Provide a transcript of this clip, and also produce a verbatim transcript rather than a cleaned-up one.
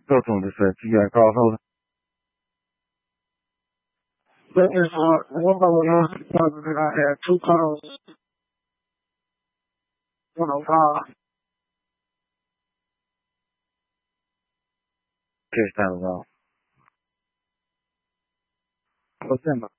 Talk to him just said you got calls holding. That is uh one by one house deposit that I had two calls, one oh five. Catch time is on. What's in